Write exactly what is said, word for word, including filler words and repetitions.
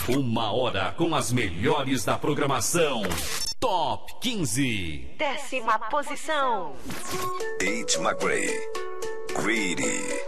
Uma hora com as melhores da programação. Top quinze. Décima posição. Tate McRae. Greedy.